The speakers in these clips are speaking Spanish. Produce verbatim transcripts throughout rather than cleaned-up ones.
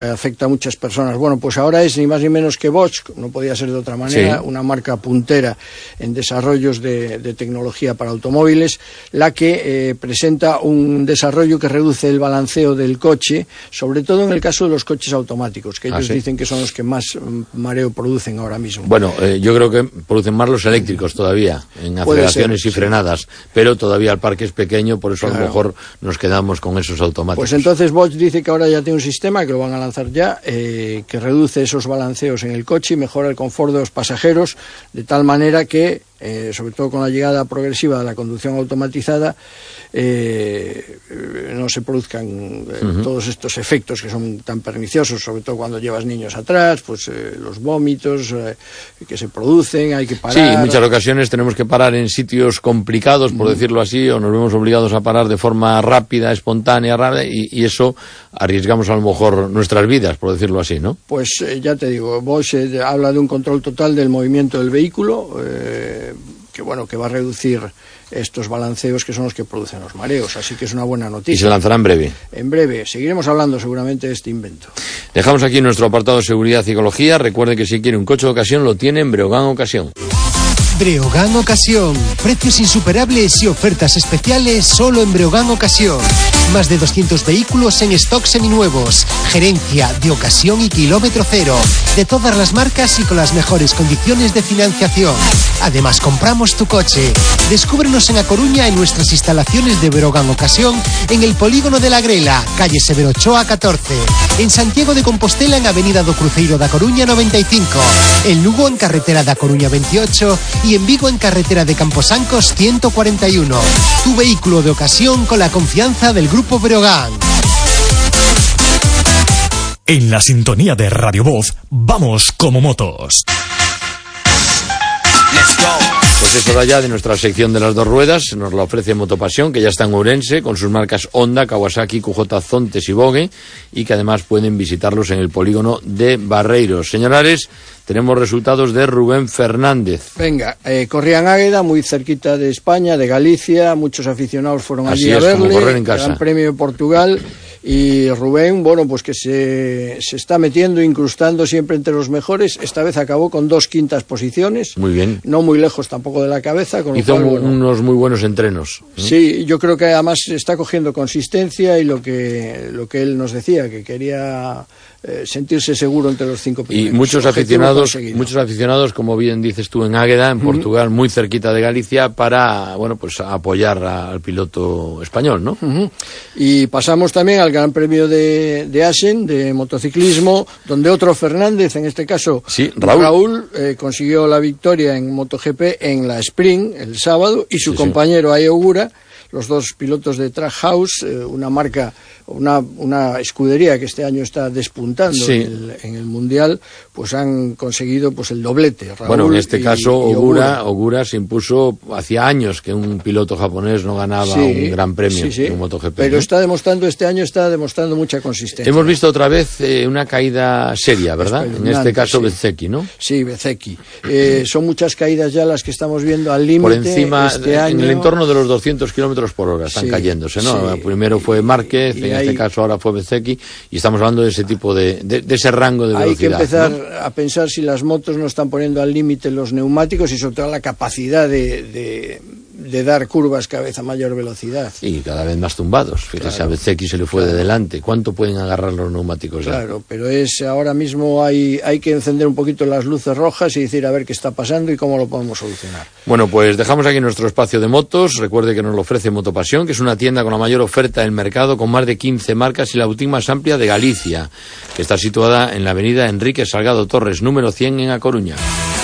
afecta a muchas personas. Bueno, pues ahora es ni más ni menos que Bosch, no podía ser de otra manera, sí. Una marca puntera en desarrollos de, de tecnología para automóviles, la que eh, presenta un desarrollo que reduce el balanceo del coche, sobre todo en el caso de los coches automáticos, que ellos ah, ¿sí? dicen que son los que más mareo producen ahora mismo. Bueno, eh, yo creo que producen más los eléctricos todavía, en aceleraciones ser, y frenadas, sí. Pero todavía el parque es pequeño, por eso claro. A lo mejor nos quedamos con esos automáticos. Pues entonces Bosch dice que ahora ya tiene un sistema que lo van a lanzar ya, eh, que reduce esos balanceos en el coche y mejora el confort de los pasajeros, de tal manera que, eh, sobre todo con la llegada progresiva de la conducción automatizada, eh, no se produzcan eh, uh-huh. todos estos efectos que son tan perniciosos, sobre todo cuando llevas niños atrás, pues eh, los vómitos eh, que se producen, hay que parar. Sí, en muchas ocasiones tenemos que parar en sitios complicados, por uh-huh. decirlo así, o nos vemos obligados a parar de forma rápida, espontánea, rara, y, y eso arriesgamos a lo mejor nuestras vidas, por decirlo así, ¿no? Pues eh, ya te digo, Bosch eh, habla de un control total del movimiento del vehículo, eh, que bueno, que va a reducir estos balanceos que son los que producen los mareos, así que es una buena noticia. Y se lanzará en breve. En breve, seguiremos hablando seguramente de este invento. Dejamos aquí nuestro apartado de seguridad y ecología. Recuerde que si quiere un coche de ocasión lo tiene en Breogán Ocasión. Breogán Ocasión, precios insuperables y ofertas especiales solo en Breogán Ocasión. Más de doscientos vehículos en stock seminuevos, gerencia de ocasión y kilómetro cero, de todas las marcas y con las mejores condiciones de financiación. Además, compramos tu coche. Descúbrenos en A Coruña en nuestras instalaciones de Breogán Ocasión, en el Polígono de la Grela, calle Severo Ochoa catorce, en Santiago de Compostela en Avenida do Cruceiro da Coruña noventa y cinco, en Lugo en carretera da Coruña veintiocho y en Vigo en carretera de Camposancos ciento cuarenta y uno. Tu vehículo de ocasión con la confianza del Grupo Breogán. En la sintonía de Radio Voz, vamos como motos. Let's go. Pues es hora ya de nuestra sección de las dos ruedas. Nos la ofrece Motopasión, que ya está en Ourense, con sus marcas Honda, Kawasaki, Q J, Zontes y Vogue, y que además pueden visitarlos en el polígono de Barreiros. Señores, tenemos resultados de Rubén Fernández. Venga, eh, corría en Águeda, muy cerquita de España, de Galicia, muchos aficionados fueron allí Así a es, verle, como correr en casa. Gran Premio de Portugal. Y Rubén, bueno, pues que se, se está metiendo, incrustando siempre entre los mejores. Esta vez acabó con dos quintas posiciones. Muy bien. No muy lejos tampoco de la cabeza. Con Hizo lo cual, bueno, unos muy buenos entrenos. ¿eh? Sí, yo creo que además está cogiendo consistencia y lo que, lo que él nos decía, que quería eh, sentirse seguro entre los cinco primeros. Y muchos aficionados, muchos aficionados, como bien dices tú, en Águeda, en uh-huh. Portugal, muy cerquita de Galicia, para, bueno, pues apoyar al piloto español, ¿no? Uh-huh. Y pasamos también al Gran Premio de, de Assen, de motociclismo, donde otro Fernández, en este caso sí, Raúl, Raúl eh, consiguió la victoria en MotoGP en la Sprint el sábado, y su sí, compañero sí. Ai Ogura, los dos pilotos de Trackhouse, eh, una marca, una, una escudería que este año está despuntando sí. en, el, en el Mundial, pues han conseguido pues el doblete. Raúl bueno, en este y, caso y Ogura, Ogura se impuso, hacía años que un piloto japonés no ganaba sí, un gran premio sí, sí. en MotoGP. Pero ¿no? está demostrando, este año está demostrando mucha consistencia. Hemos visto otra vez eh, una caída seria, ¿verdad? En este caso sí. Bezzecchi, ¿no? Sí, Bezzecchi. Eh, son muchas caídas ya las que estamos viendo al límite. Por encima, este en año... el entorno de los doscientos kilómetros por hora están sí, cayéndose, ¿no? Sí. Primero fue Márquez, y en hay... este caso ahora fue Bezzecchi, y estamos hablando de ese tipo de, de, de ese rango de velocidad. Hay que empezar ¿no? a pensar si las motos no están poniendo al límite los neumáticos y sobre todo la capacidad de, de, de dar curvas cada vez a mayor velocidad. Y cada vez más tumbados. Fíjese, claro, a Bezzecchi se le fue claro. de delante. ¿Cuánto pueden agarrar los neumáticos ya? Claro, pero es ahora mismo hay, hay que encender un poquito las luces rojas y decir a ver qué está pasando y cómo lo podemos solucionar. Bueno, pues dejamos aquí nuestro espacio de motos. Recuerde que nos lo ofrece Motopasión, que es una tienda con la mayor oferta del mercado, con más de quince marcas y la boutique más amplia de Galicia, que está situada en la avenida Enrique Salgado Torres, número cien en A Coruña.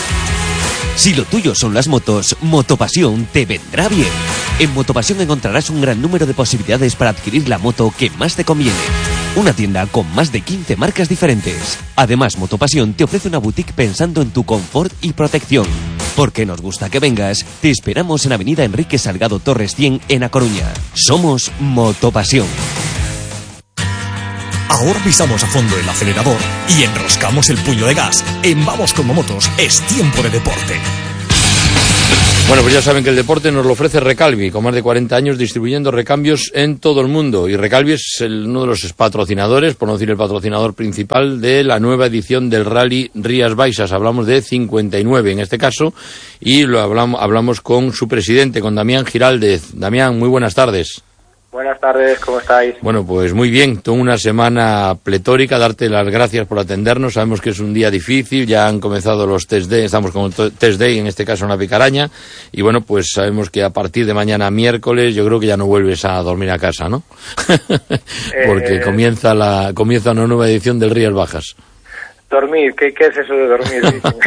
Si lo tuyo son las motos, Motopasión te vendrá bien. En Motopasión encontrarás un gran número de posibilidades para adquirir la moto que más te conviene. Una tienda con más de quince marcas diferentes. Además, Motopasión te ofrece una boutique pensando en tu confort y protección. Porque nos gusta que vengas, te esperamos en Avenida Enrique Salgado Torres cien en A Coruña. Somos Motopasión. Ahora pisamos a fondo el acelerador y enroscamos el puño de gas. En Vamos como Motos es tiempo de deporte. Bueno, pues ya saben que el deporte nos lo ofrece Recalvi, con más de cuarenta años distribuyendo recambios en todo el mundo. Y Recalvi es el, uno de los patrocinadores, por no decir el patrocinador principal, de la nueva edición del Rally Rías Baixas. Hablamos de cincuenta y nueve en este caso, y lo hablamos, hablamos con su presidente, con Damián Giraldez. Damián, muy buenas tardes. Buenas tardes, ¿cómo estáis? Bueno, pues muy bien, toda una semana pletórica, darte las gracias por atendernos, sabemos que es un día difícil, ya han comenzado los test day, estamos con el test day, en este caso en la Picaraña, y bueno, pues sabemos que a partir de mañana miércoles yo creo que ya no vuelves a dormir a casa, ¿no? Porque eh... comienza la comienza una nueva edición del Rías Bajas. Dormir, ¿qué, qué es eso de dormir?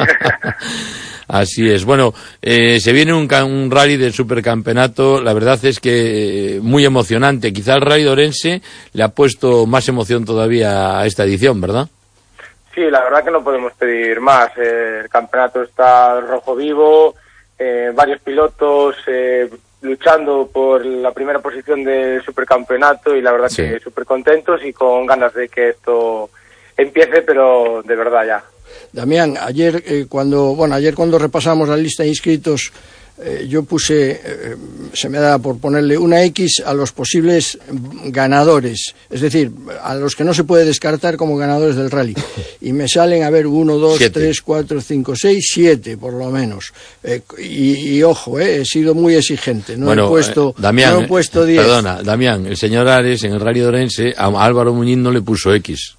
Así es. Bueno, eh, se viene un, un rally del supercampeonato, la verdad es que eh, muy emocionante. Quizá el Rally de Orense le ha puesto más emoción todavía a esta edición, ¿verdad? Sí, la verdad que no podemos pedir más. Eh, el campeonato está rojo vivo, eh, varios pilotos eh, luchando por la primera posición del supercampeonato y la verdad sí. que súper contentos y con ganas de que esto empiece, pero de verdad ya. Damián, ayer eh, cuando bueno ayer cuando repasamos la lista de inscritos, eh, yo puse, eh, se me da por ponerle una X a los posibles ganadores, es decir, a los que no se puede descartar como ganadores del rally, y me salen a ver uno, dos, siete. tres, cuatro, cinco, seis, siete por lo menos, eh, y, y ojo, eh, he sido muy exigente, no bueno, he puesto, eh, Damián, no he puesto diez. Perdona, Damián, el señor Ares en el Rally de Orense a Álvaro Muñiz no le puso X.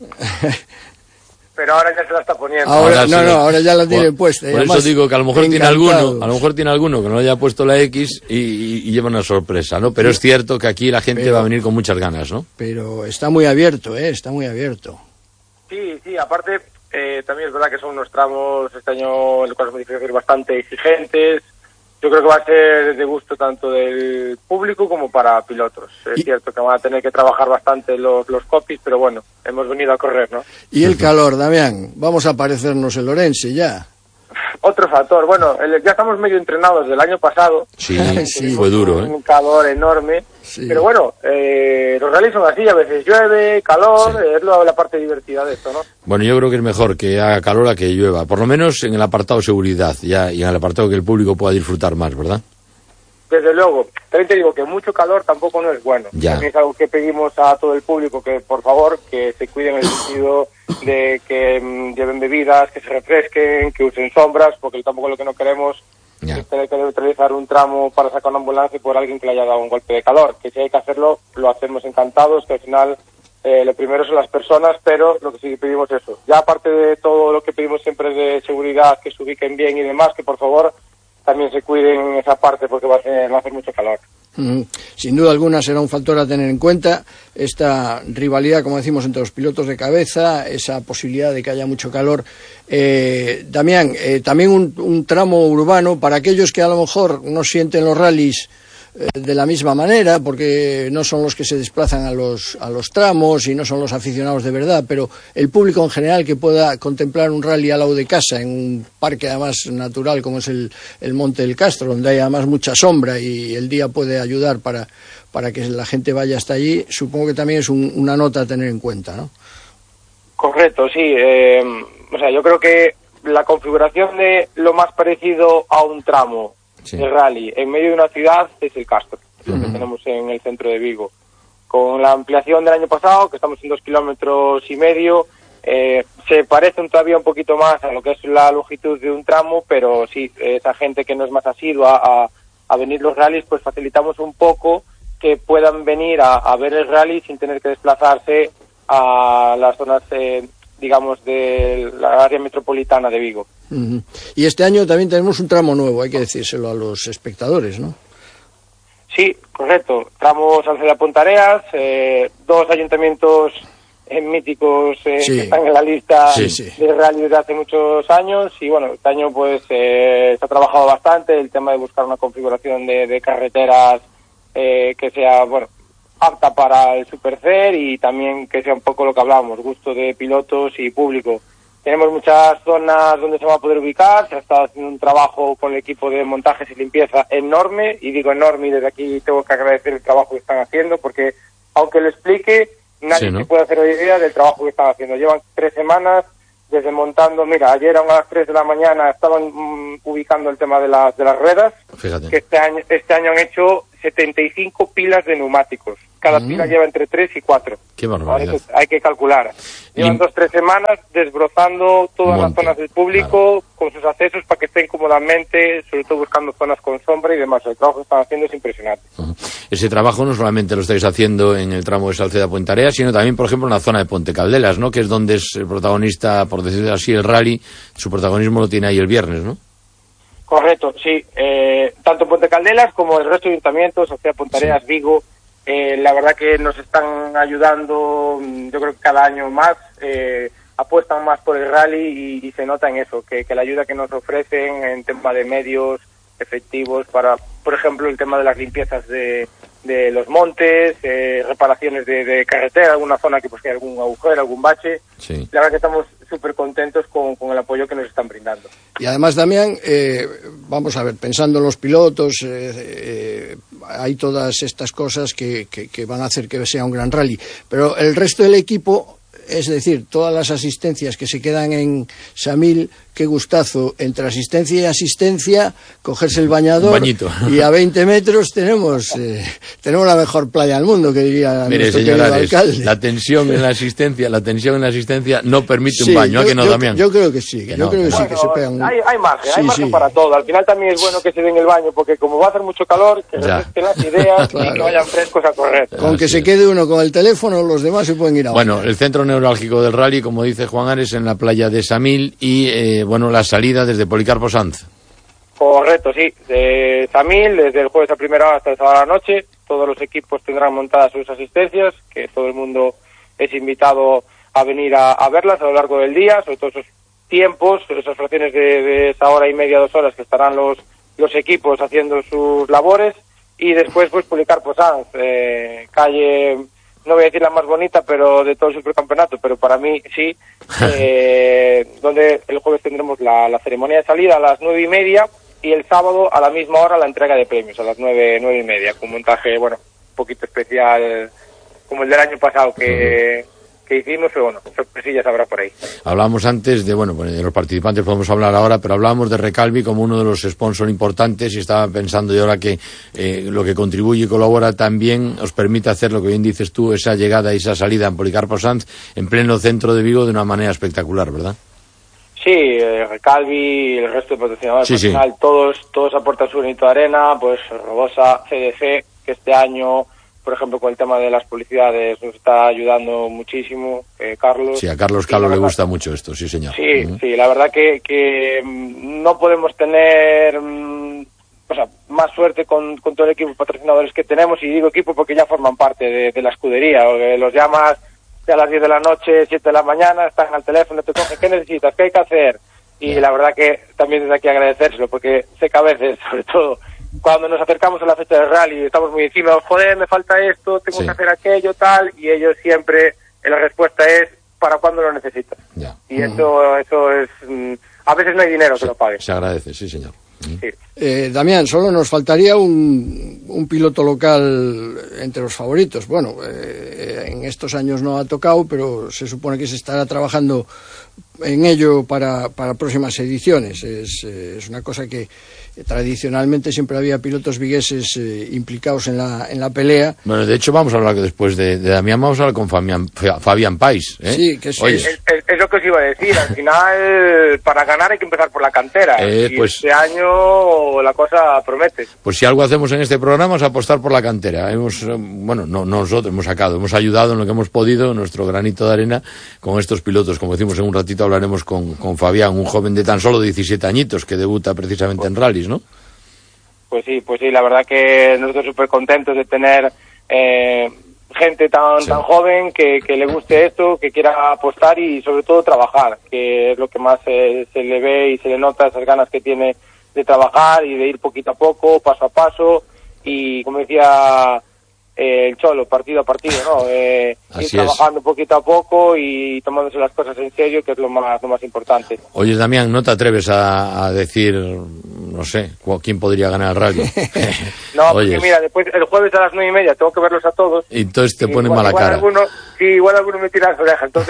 Pero ahora ya se la está poniendo. Ahora, ahora no, sí. no, ahora ya la tiene bueno, puesta. Por eso digo que a lo mejor tiene alguno, a lo mejor tiene alguno que no le haya puesto la X y, y, y lleva una sorpresa, ¿no? Pero sí. Es cierto que aquí la gente pero, va a venir con muchas ganas, ¿no? Pero está muy abierto, ¿eh? Está muy abierto. Sí, sí, aparte eh, también es verdad que son unos tramos este año, en los cuales me difícil bastante exigentes. Yo creo que va a ser de gusto tanto del público como para pilotos. Es y... cierto que van a tener que trabajar bastante los, los copies, pero bueno, hemos venido a correr, ¿no? Y el calor, Damián, vamos a parecernos el Orense ya. Otro factor, bueno, el, ya estamos medio entrenados del año pasado. Sí, sí fue duro, ¿eh? Un calor enorme, sí. Pero bueno, eh, los rallies son así, a veces llueve, calor, sí. Es la, la parte divertida de esto, ¿no? Bueno, yo creo que es mejor que haga calor a que llueva, por lo menos en el apartado de seguridad ya, y en el apartado que el público pueda disfrutar más, ¿verdad? Desde luego, también te digo que mucho calor tampoco no es bueno. Ya. También es algo que pedimos a todo el público que, por favor, que se cuiden en el sentido de que mmm, lleven bebidas, que se refresquen, que usen sombras, porque tampoco lo que no queremos ya. Es tener que neutralizar un tramo para sacar una ambulancia por alguien que le haya dado un golpe de calor. Que si hay que hacerlo, lo hacemos encantados, que al final eh, lo primero son las personas, pero lo que sí pedimos es eso. Ya aparte de todo lo que pedimos siempre de seguridad, que se ubiquen bien y demás, que por favor también se cuiden en esa parte porque va a hacer, va a hacer mucho calor. Mm, sin duda alguna será un factor a tener en cuenta esta rivalidad, como decimos, entre los pilotos de cabeza, esa posibilidad de que haya mucho calor. Eh, Damián, eh, también un, un tramo urbano para aquellos que a lo mejor no sienten los rallies eh, de la misma manera, porque no son los que se desplazan a los, a los tramos y no son los aficionados de verdad, pero el público en general que pueda contemplar un rally al lado de casa, en un parque además natural como es el, el Monte del Castro, donde hay además mucha sombra y el día puede ayudar para, para que la gente vaya hasta allí, supongo que también es un, una nota a tener en cuenta, ¿no? Correcto, sí. Eh, o sea, yo creo que la configuración de lo más parecido a un tramo sí. de rally en medio de una ciudad es el Castro, uh-huh. lo que tenemos en el centro de Vigo. Con la ampliación del año pasado, que estamos en dos kilómetros y medio, eh, se parece todavía un poquito más a lo que es la longitud de un tramo, pero sí, esa gente que no es más asidua a, a venir los rallies, pues facilitamos un poco que puedan venir a, a ver el rally sin tener que desplazarse a las zonas, eh, digamos, de la área metropolitana de Vigo. Uh-huh. Y este año también tenemos un tramo nuevo, hay que decírselo a los espectadores, ¿no? Sí, correcto. Tramo Salceda Pontareas, eh, dos ayuntamientos eh, míticos eh, sí. que están en la lista sí, sí. de rally desde hace muchos años. Y bueno, este año pues eh, se ha trabajado bastante el tema de buscar una configuración de, de carreteras eh, que sea, bueno, apta para el Supercer y también que sea un poco lo que hablábamos, gusto de pilotos y público. Tenemos muchas zonas donde se va a poder ubicar, se ha estado haciendo un trabajo con el equipo de montajes y limpieza enorme, y digo enorme y desde aquí tengo que agradecer el trabajo que están haciendo, porque aunque lo explique, nadie sí, ¿no? se puede hacer idea del trabajo que están haciendo. Llevan tres semanas desde montando, mira, ayer a las tres de la mañana estaban um, ubicando el tema de las de las ruedas. Fíjate. Que este año este año han hecho setenta y cinco pilas de neumáticos. Cada mm. pila lleva entre tres y cuatro. Qué barbaridad. Ahora hay que calcular. Llevan y... dos, tres semanas desbrozando todas Monte, las zonas del público, claro, con sus accesos para que estén cómodamente, sobre todo buscando zonas con sombra y demás. El trabajo que están haciendo es impresionante. Uh-huh. Ese trabajo no solamente lo estáis haciendo en el tramo de Salceda a Puentarea, sino también, por ejemplo, en la zona de Ponte Caldelas, ¿no? Que es donde es el protagonista, por decirlo así, el rally. Su protagonismo lo tiene ahí el viernes, ¿no? Correcto, sí. Eh, tanto Ponte Caldelas como el resto de ayuntamientos, Salceda, Puentareas, sí. Vigo, eh, la verdad que nos están ayudando, yo creo que cada año más, eh, apuestan más por el rally y, y se nota en eso, que, que la ayuda que nos ofrecen en tema de medios efectivos para, por ejemplo, el tema de las limpiezas de, de los montes, eh, reparaciones de, de carretera, alguna zona que pues que hay algún agujero, algún bache. Sí. La verdad que estamos súper contentos con, con el apoyo que nos están brindando. Y además, Damián, eh, vamos a ver, pensando en los pilotos, eh, eh, hay todas estas cosas que, que, que van a hacer que sea un gran rally, pero el resto del equipo, es decir, todas las asistencias que se quedan en Samil, qué gustazo, entre asistencia y asistencia, cogerse el bañador y a veinte metros tenemos eh, tenemos la mejor playa del mundo, que diría Mire, nuestro señor querido Ares, alcalde. La tensión en la asistencia, la tensión en la asistencia no permite sí, un baño, yo, ¿a que no, yo, Damián? Yo creo que sí, que yo no, creo que bueno, sí, que se pegan. Hay, hay margen, sí, hay margen sí. para todo. Al final también es bueno que se den el baño, porque como va a hacer mucho calor, que refresquen las ideas claro. y que vayan frescos a correr. Con que se quede uno con el teléfono, los demás se pueden ir a Bueno, bañar. el centro neurálgico del rally, como dice Juan Ares, en la playa de Samil y, eh, bueno, la salida desde Policarpo Sanz. Correcto, sí. De Samil, desde el jueves a primera hora hasta el sábado a la noche, todos los equipos tendrán montadas sus asistencias, que todo el mundo es invitado a venir a, a verlas a lo largo del día, sobre todo esos tiempos, esas fracciones de, de esa hora y media, dos horas que estarán los, los equipos haciendo sus labores, y después pues Policarpo Sanz, eh, calle, no voy a decir la más bonita, pero de todo el supercampeonato, pero para mí sí, eh, donde el jueves tendremos la, la ceremonia de salida a las nueve y media, y el sábado a la misma hora la entrega de premios, a las nueve, nueve y media, con un montaje, bueno, un poquito especial, como el del año pasado que, que hicimos, pero bueno, sorpresillas habrá por ahí. Hablábamos antes de, bueno, de los participantes podemos hablar ahora, pero hablábamos de Recalvi como uno de los sponsors importantes, y estaba pensando yo ahora que eh, lo que contribuye y colabora también os permite hacer lo que bien dices tú, esa llegada y esa salida en Policarpo Sanz en pleno centro de Vigo de una manera espectacular, ¿verdad? Sí, eh, Recalvi y el resto de patrocinadores, sí, al final sí. todos todos aportan su granito de arena, pues Robosa, C D C, que este año, por ejemplo, con el tema de las publicidades nos está ayudando muchísimo, eh, Carlos. Sí, a Carlos Calo le gusta mucho esto, sí señor. Sí, uh-huh. sí, la verdad que, que no podemos tener o sea, más suerte con, con todo el equipo de patrocinadores que tenemos, y digo equipo porque ya forman parte de, de la escudería, o que los llamas a las diez de la noche, siete de la mañana, están al teléfono, te cogen, ¿qué necesitas? ¿Qué hay que hacer? Y la verdad que también desde aquí agradecérselo, porque sé que a veces, sobre todo, cuando nos acercamos a la fecha del rally, estamos muy encima, joder, me falta esto, tengo sí. que hacer aquello, tal, y ellos siempre, la respuesta es, ¿para cuándo lo necesitas? Ya. Y eso, eso es, a veces no hay dinero sí, que lo pague. Se agradece, sí señor. Sí. Eh, Damián, solo nos faltaría un, un piloto local entre los favoritos. Bueno, eh, en estos años no ha tocado, pero se supone que se estará trabajando en ello para, para próximas ediciones. Es, eh, es una cosa que eh, tradicionalmente siempre había pilotos vigueses eh, implicados en la, en la pelea. Bueno, de hecho vamos a hablar después de, de Damián, vamos a hablar con Fabián, Fabián Pais. ¿eh? Sí, que sí. Es, es, es lo que os iba a decir. Al final, para ganar hay que empezar por la cantera. Eh, y pues, este año la cosa promete. Pues si algo hacemos en este programa es apostar por la cantera. Hemos, bueno, no, no nosotros hemos sacado, hemos ayudado en lo que hemos podido, nuestro granito de arena, con estos pilotos. Como decimos, en un ratito hablaremos con, con Fabián, un joven de tan solo diecisiete añitos que debuta precisamente en rallies, ¿no? Pues sí, pues sí, la verdad que nosotros súper contentos de tener eh, gente tan sí. tan joven que, que le guste esto, que quiera apostar y sobre todo trabajar, que es lo que más eh, se le ve y se le nota, esas ganas que tiene de trabajar y de ir poquito a poco, paso a paso, y como decía eh, el Cholo, partido a partido, ¿no? Eh, ir trabajando es. poquito a poco y tomándose las cosas en serio, que es lo más lo más importante. Oye, Damián, ¿no te atreves a, a decir, no sé, quién podría ganar el rally? No, porque mira, después el jueves a las nueve y media tengo que verlos a todos. Y entonces te y pone igual, mala igual cara. Alguno, sí, igual alguno me tira las orejas, entonces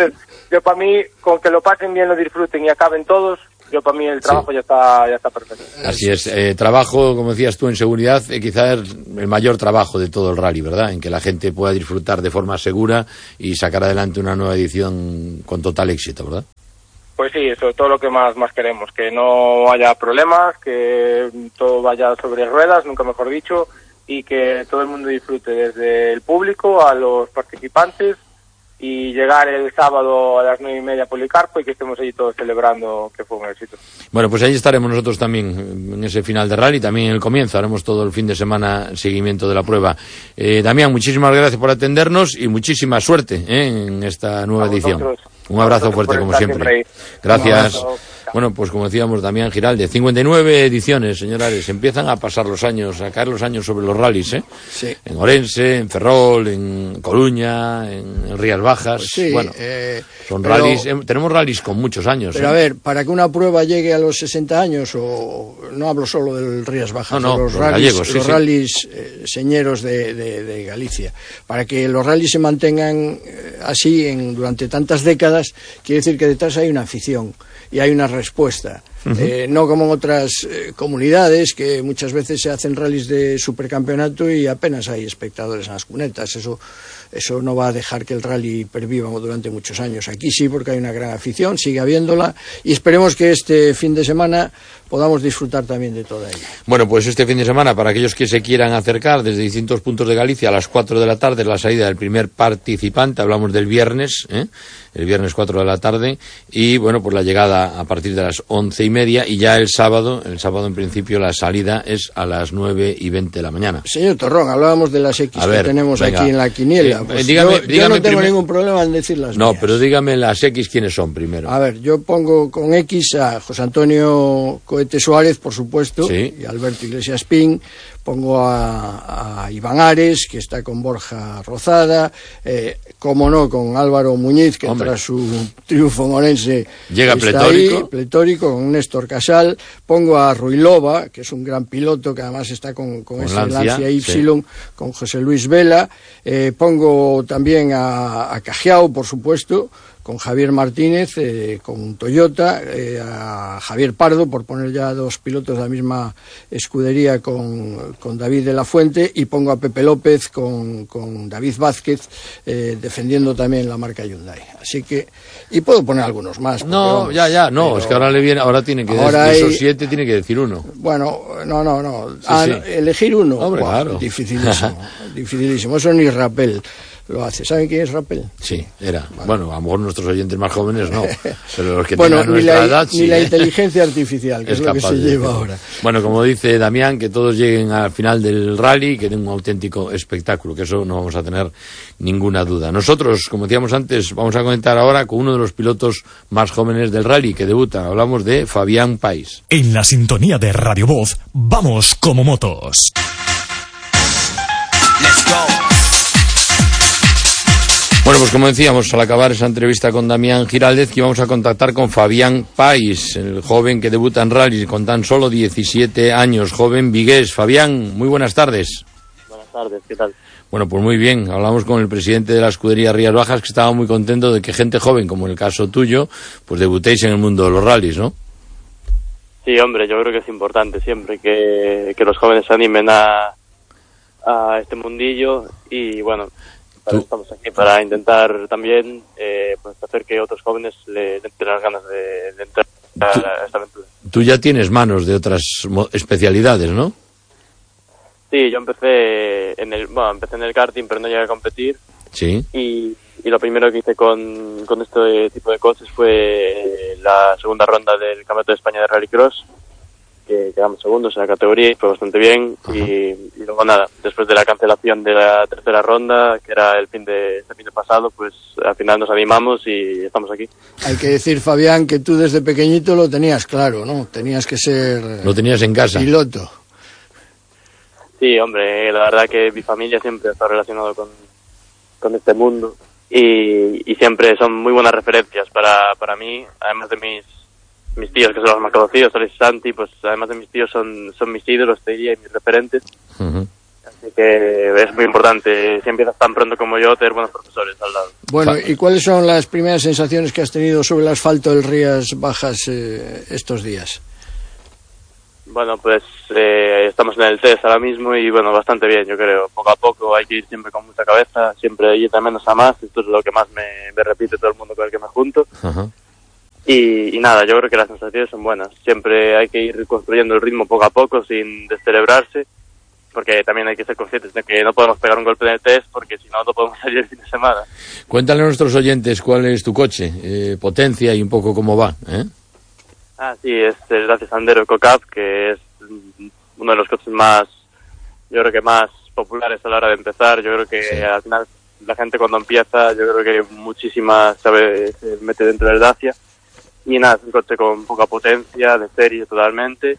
yo para mí, con que lo pasen bien, lo disfruten y acaben todos, yo para mí el trabajo sí. ya está ya está perfecto. Así es, eh, trabajo, como decías tú, en seguridad, eh, quizás el mayor trabajo de todo el rally, ¿verdad? En que la gente pueda disfrutar de forma segura y sacar adelante una nueva edición con total éxito, ¿verdad? Pues sí, eso es todo lo que más más queremos, que no haya problemas, que todo vaya sobre ruedas, nunca mejor dicho, y que todo el mundo disfrute, desde el público a los participantes, y llegar el sábado a las nueve y media a Policarpo y que estemos allí todos celebrando que fue un éxito. Bueno, pues ahí estaremos nosotros también en ese final de rally, también en el comienzo, haremos todo el fin de semana seguimiento de la prueba. Eh, Damián, muchísimas gracias por atendernos y muchísima suerte ¿eh? en esta nueva edición. Un abrazo fuerte como siempre. Gracias. Bueno, pues como decíamos, Damián Giraldez, cincuenta y nueve ediciones, señores, empiezan a pasar los años, a caer los años sobre los rallies, ¿eh? Sí. En Orense, en Ferrol, en Coruña, en, en Rías Bajas, pues sí, bueno, eh, son pero, rallies, eh, tenemos rallies con muchos años. Pero ¿eh? a ver, para que una prueba llegue a los sesenta años, o no hablo solo del Rías Bajas, no, no, de los, los rallies, gallegos, sí, los sí. rallies eh, señeros de, de, de Galicia, para que los rallies se mantengan eh, así en, durante tantas décadas, quiere decir que detrás hay una afición y hay una respuesta. Uh-huh. Eh, no como en otras eh, comunidades que muchas veces se hacen rallies de supercampeonato y apenas hay espectadores en las cunetas. Eso, eso no va a dejar que el rally perviva durante muchos años. Aquí sí, porque hay una gran afición, sigue habiéndola, y esperemos que este fin de semana podamos disfrutar también de toda ella. Bueno, pues este fin de semana, para aquellos que se quieran acercar desde distintos puntos de Galicia, a las cuatro de la tarde, la salida del primer participante, hablamos del viernes, ¿eh? el viernes cuatro de la tarde, y bueno, pues la llegada a partir de las once y media, y ya el sábado, el sábado en principio la salida es a las nueve y veinte de la mañana. Señor Torrón, hablábamos de las X a que ver, tenemos venga. aquí en la quiniela. Pues dígame, yo, dígame yo no tengo primer... ningún problema en decir las No, mías. pero dígame las X quiénes son primero. A ver, yo pongo con X a José Antonio Cohete Suárez, por supuesto, sí. y Alberto Iglesias Pin. Pongo a, a Iván Ares, que está con Borja Rozada, eh, como no, con Álvaro Muñiz, que Hombre. tras su triunfo en Orense llega está pletórico. Ahí, pletórico, con Néstor Casal. Pongo a Ruilova, que es un gran piloto, que además está con, con, con ese Lancia, Lancia Y, sí. con José Luis Vela. Eh, pongo también a, a Cajiao, por supuesto, con Javier Martínez, eh, con Toyota, eh, a Javier Pardo, por poner ya dos pilotos de la misma escudería con, con David de la Fuente, y pongo a Pepe López con, con David Vázquez, eh, defendiendo también la marca Hyundai. Así que, y puedo poner algunos más. No, vamos, ya, ya, no, es que ahora le viene, ahora tiene que ahora decir, hay, esos siete tiene que decir uno. Bueno, no, no, no, sí, ah, sí. no elegir uno, Hombre, wow, claro. dificilísimo, dificilísimo, eso ni Rappel lo hace. ¿Saben quién es Rappel? Sí, era. Vale. Bueno, a lo mejor nuestros oyentes más jóvenes no, pero los que bueno, tengan ni nuestra la, edad ni sí. la inteligencia artificial, que es, es lo que se de lleva decirlo. ahora. Bueno, como dice Damián, que todos lleguen al final del rally, que den un auténtico espectáculo, que eso no vamos a tener ninguna duda. Nosotros, como decíamos antes, vamos a comentar ahora con uno de los pilotos más jóvenes del rally que debuta. Hablamos de Fabián País. En la sintonía de Radio Voz, vamos como motos. Let's go. Bueno, pues como decíamos, al acabar esa entrevista con Damián Giraldez, que íbamos a contactar con Fabián País, el joven que debuta en rally con tan solo diecisiete años, joven vigués. Fabián, muy buenas tardes. Buenas tardes, ¿qué tal? Bueno, pues muy bien. Hablamos con el presidente de la escudería Rías Bajas, que estaba muy contento de que gente joven, como el caso tuyo, pues debutéis en el mundo de los rallies, ¿no? Sí, hombre, yo creo que es importante siempre que, que los jóvenes se animen a, a este mundillo y, bueno, para estamos aquí para intentar también eh, pues hacer que otros jóvenes le, le den las ganas de, de entrar a, a esta aventura. Tú ya tienes manos de otras especialidades, ¿no? Sí, yo empecé en el, bueno, empecé en el karting, pero no llegué a competir. Sí. Y, y lo primero que hice con, con este tipo de coches fue la segunda ronda del Campeonato de España de Rallycross, que quedamos segundos en la categoría y fue bastante bien. Y, y luego nada, después de la cancelación de la tercera ronda, que era el fin de este fin de pasado, pues al final nos animamos y estamos aquí. Hay que decir, Fabián, que tú desde pequeñito lo tenías claro, ¿no? Tenías que ser... Lo tenías en casa. Piloto. Sí, hombre, la verdad que mi familia siempre ha estado relacionado con, con este mundo y, y siempre son muy buenas referencias para, para mí, además de mis mis tíos, que son los más conocidos, Alex y Santi, pues además de mis tíos son, son mis ídolos, te diría, y mis referentes. Uh-huh. Así que es muy importante, si empiezas tan pronto como yo, tener buenos profesores al lado. Bueno, ¿y cuáles son las primeras sensaciones que has tenido sobre el asfalto del Rías Bajas eh, estos días? Bueno, pues eh, estamos en el test ahora mismo y bueno, bastante bien, yo creo. Poco a poco hay que ir siempre con mucha cabeza, siempre ir de menos a más. Esto es lo que más me, me repite todo el mundo con el que me junto. Ajá. Y, y nada, yo creo que las sensaciones son buenas. Siempre hay que ir construyendo el ritmo poco a poco sin descerebrarse, porque también hay que ser conscientes de que no podemos pegar un golpe en el test, porque si no, no podemos salir el fin de semana. Cuéntale a nuestros oyentes cuál es tu coche, eh, potencia y un poco cómo va, ¿eh? Ah, sí, es el Dacia Sandero EcoCap, que es uno de los coches más, yo creo que más populares a la hora de empezar. Yo creo que sí. Al final la gente cuando empieza, yo creo que muchísima sabe, se mete dentro del Dacia. Y nada, es un coche con poca potencia, de serie totalmente.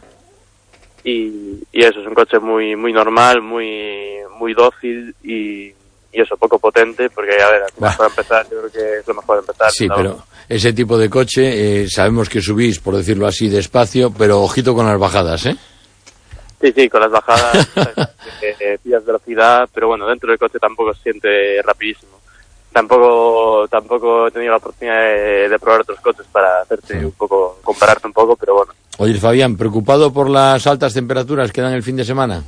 Y, y eso, es un coche muy muy normal, muy muy dócil y, y eso, poco potente, porque a ver, al final para empezar, yo creo que es lo mejor empezar. Sí, ¿no? Pero ese tipo de coche, eh, sabemos que subís, por decirlo así, despacio, pero ojito con las bajadas, ¿eh? Sí, sí, con las bajadas eh, pillas velocidad, pero bueno, dentro del coche tampoco se siente rapidísimo. Tampoco tampoco he tenido la oportunidad de, de probar otros coches para hacerte sí. un poco, compararte un poco, pero bueno. Oye, Fabián, ¿preocupado por las altas temperaturas que dan el fin de semana?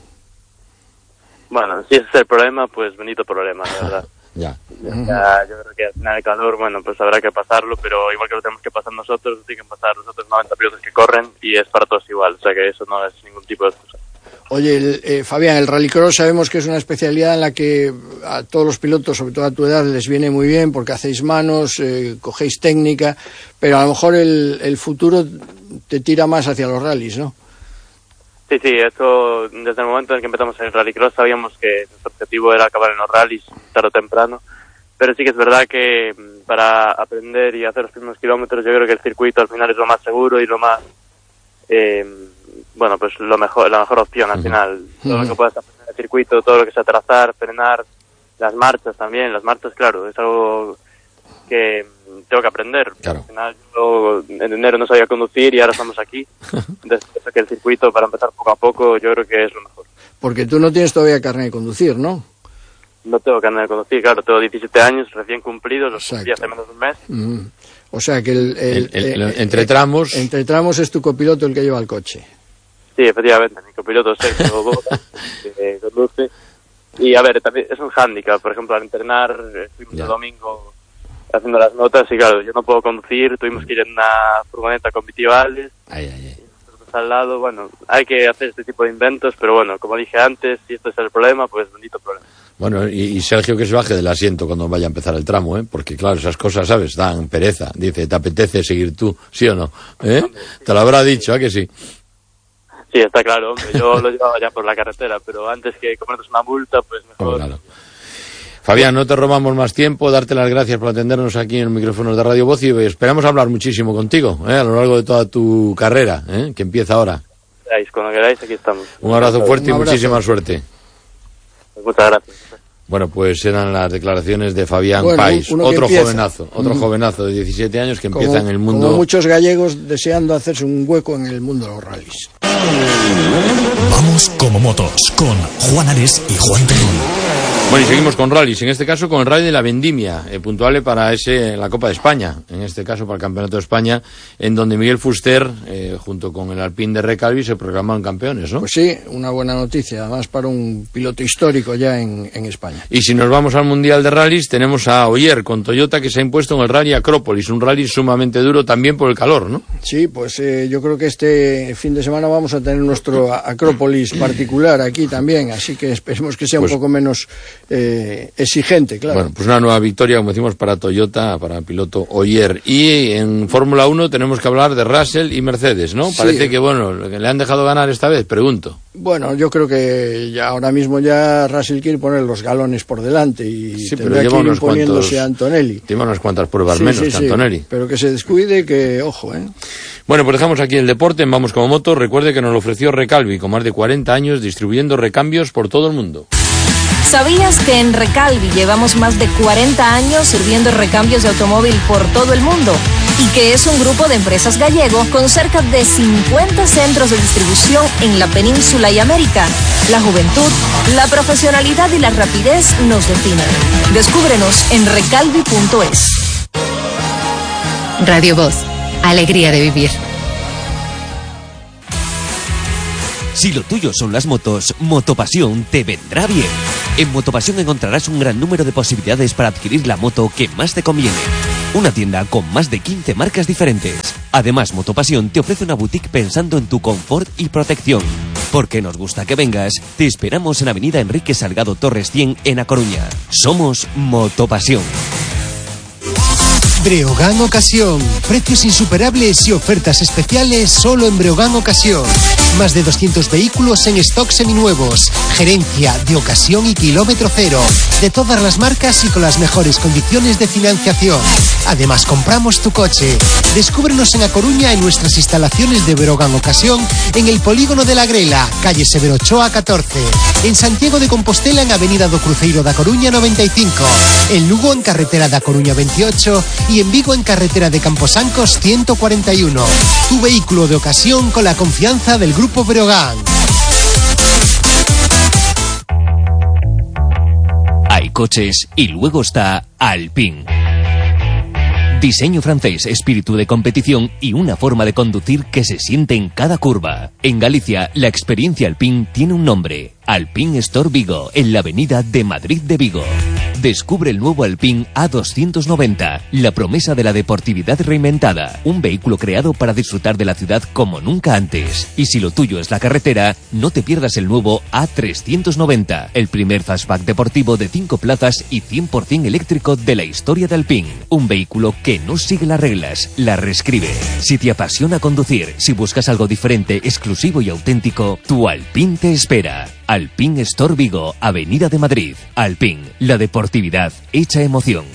Bueno, si ese es el problema, pues bendito problema, la verdad. Ya. ya. Yo creo que al final el calor, bueno, pues habrá que pasarlo, pero igual que lo tenemos que pasar nosotros, lo tienen que pasar los otros noventa pilotos que corren y es para todos igual, o sea que eso no es ningún tipo de excusa. Oye, el, eh, Fabián, el rallycross sabemos que es una especialidad en la que a todos los pilotos, sobre todo a tu edad, les viene muy bien porque hacéis manos, eh, cogéis técnica, pero a lo mejor el, el futuro te tira más hacia los rallies, ¿no? Sí, sí, esto desde el momento en que empezamos en el rallycross sabíamos que nuestro objetivo era acabar en los rallies tarde o temprano, pero sí que es verdad que para aprender y hacer los primeros kilómetros yo creo que el circuito al final es lo más seguro y lo más... Eh, bueno, pues lo mejor, la mejor opción al final. Uh-huh. Todo lo que puedas aprender en el circuito, todo lo que sea trazar, frenar, las marchas también. Las marchas, claro, es algo que tengo que aprender. Claro. Al final yo en enero no sabía conducir y ahora estamos aquí. Entonces, que el circuito para empezar poco a poco yo creo que es lo mejor. Porque tú no tienes todavía carnet de conducir, ¿no? No tengo carnet de conducir, claro, tengo diecisiete años recién cumplidos, los cumplí hace menos de un mes. Uh-huh. O sea que el, el, el, el, el, el entre tramos... Entre tramos es tu copiloto el que lleva el coche. Sí, efectivamente, mi copiloto Sergio Boca, que conduce. Y a ver, también es un hándicap, por ejemplo, al entrenar, fuimos el domingo haciendo las notas y claro, yo no puedo conducir, tuvimos que ir en una furgoneta con vitivales. Ay, ay, ay. Al lado, bueno, hay que hacer este tipo de inventos, pero bueno, como dije antes, si esto es el problema, pues bendito problema. Bueno, y, y Sergio que se baje del asiento cuando vaya a empezar el tramo, ¿eh? Porque claro, esas cosas, ¿sabes? Dan pereza. Dice, ¿te apetece seguir tú? ¿Sí o no? ¿Eh? Te lo habrá dicho, ¿a que sí? Sí, está claro, hombre. Yo lo llevaba ya por la carretera, pero antes que comernos una multa, pues mejor... Oh, claro. Fabián, no te robamos más tiempo, darte las gracias por atendernos aquí en los micrófonos de Radio Voz y esperamos hablar muchísimo contigo, ¿eh? A lo largo de toda tu carrera, ¿eh? Que empieza ahora. Cuando queráis, aquí estamos. Un abrazo fuerte y muchísima suerte. Pues muchas gracias. Bueno, pues eran las declaraciones de Fabián bueno, Pais, otro empieza. jovenazo, otro mm. jovenazo de diecisiete años que como, empieza en el mundo... Como muchos gallegos deseando hacerse un hueco en el mundo de los rallies. Vamos como motos, con Juan Ares y Juan Terrón. Bueno, y seguimos con rallies, en este caso con el rally de la Vendimia, eh, puntuable para ese la Copa de España, en este caso para el Campeonato de España, en donde Miguel Fuster, eh, junto con el Alpine de Recalvi, se proclamaron campeones, ¿no? Pues sí, una buena noticia, además para un piloto histórico ya en, en España. Y si nos vamos al Mundial de Rallys, tenemos a Oyer con Toyota que se ha impuesto en el Rally Acrópolis, un rally sumamente duro también por el calor, ¿no? Sí, pues eh, yo creo que este fin de semana vamos a tener nuestro Acrópolis particular aquí también, así que esperemos que sea pues, un poco menos eh, exigente, claro. Bueno, pues una nueva victoria, como decimos, para Toyota, para el piloto Oyer. Y en Fórmula uno tenemos que hablar de Russell y Mercedes, ¿no? Sí. Parece que, bueno, le han dejado ganar esta vez, pregunto. Bueno, yo creo que ya ahora mismo ya Russell quiere poner los galones por delante y sí, tendrá que ir imponiéndose a Antonelli. Tiene unas cuantas pruebas sí, menos sí, que Antonelli. Sí, pero que se descuide, que ojo, ¿eh? Bueno, pues dejamos aquí el deporte en Vamos como Moto. Recuerde que nos lo ofreció Recalvi, con más de cuarenta años distribuyendo recambios por todo el mundo. ¿Sabías que en Recalvi llevamos más de cuarenta años sirviendo recambios de automóvil por todo el mundo? y que es un grupo de empresas gallego con cerca de cincuenta centros de distribución en la península y América. La juventud, la profesionalidad y la rapidez nos definen. Descúbrenos en recalvi punto es. Radio Voz, alegría de vivir. Si lo tuyo son las motos, Motopasión te vendrá bien. En Motopasión encontrarás un gran número de posibilidades para adquirir la moto que más te conviene. Una tienda con más de quince marcas diferentes. Además, Motopasión te ofrece una boutique pensando en tu confort y protección. Porque nos gusta que vengas, te esperamos en Avenida Enrique Salgado Torres cien en A Coruña. Somos Motopasión. Breogán Ocasión. Precios insuperables y ofertas especiales solo en Breogán Ocasión. Más de doscientos vehículos en stock seminuevos. Gerencia de ocasión y kilómetro cero. De todas las marcas y con las mejores condiciones de financiación. Además, compramos tu coche. Descúbrenos en A Coruña en nuestras instalaciones de Breogán Ocasión en el Polígono de la Grela, calle Severo Ochoa catorce. En Santiago de Compostela en Avenida do Cruceiro da Coruña noventa y cinco. En Lugo en carretera da Coruña veintiocho y en Vigo en carretera de Camposancos ciento cuarenta y uno. Tu vehículo de ocasión con la confianza del Grupo Breogán. Hay coches y luego está Alpine. Diseño francés, espíritu de competición y una forma de conducir que se siente en cada curva. En Galicia, la experiencia Alpine tiene un nombre. Alpine Store Vigo, en la avenida de Madrid de Vigo. Descubre el nuevo Alpine A doscientos noventa, la promesa de la deportividad reinventada. Un vehículo creado para disfrutar de la ciudad como nunca antes. Y si lo tuyo es la carretera, no te pierdas el nuevo A trescientos noventa, el primer fastback deportivo de cinco plazas y cien por ciento eléctrico de la historia de Alpine. Un vehículo que no sigue las reglas, las reescribe. Si te apasiona conducir, si buscas algo diferente, exclusivo y auténtico, tu Alpine te espera. Alpine Store Vigo, Avenida de Madrid. Alpine, la deportividad hecha emoción.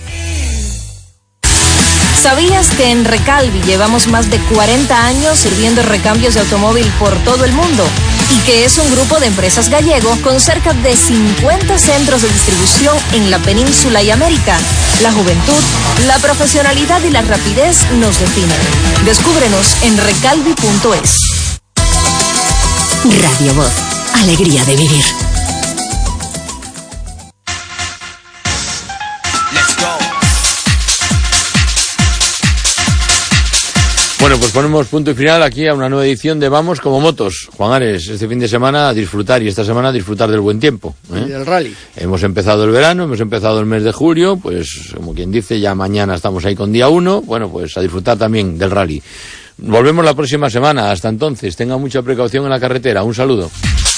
¿Sabías que en Recalvi llevamos más de cuarenta años sirviendo recambios de automóvil por todo el mundo? Y que es un grupo de empresas gallego con cerca de cincuenta centros de distribución en la península y América. La juventud, la profesionalidad y la rapidez nos definen. Descúbrenos en recalvi punto es. Radio Voz, alegría de vivir. Bueno, pues ponemos punto y final aquí a una nueva edición de Vamos como Motos. Juan Ares, este fin de semana a disfrutar y esta semana a disfrutar del buen tiempo, ¿eh? Y del rally. Hemos empezado el verano, hemos empezado el mes de julio, pues como quien dice, ya mañana estamos ahí con día uno, bueno, pues a disfrutar también del rally. Volvemos la próxima semana, hasta entonces, tenga mucha precaución en la carretera, un saludo.